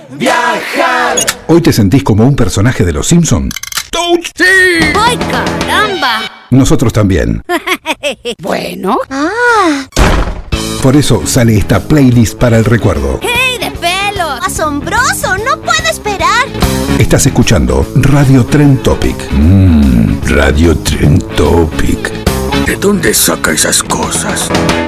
Viajar. ¿Hoy te sentís como un personaje de Los Simpson? ¡Touch! ¡Sí! ¡Ay, caramba! Nosotros también. Bueno. Por eso sale esta playlist para el recuerdo. ¡Hey, de pelos! ¡Asombroso! ¡No puedo esperar! Estás escuchando Radio Trend Topic. Radio Trend Topic. ¿De dónde saca esas cosas?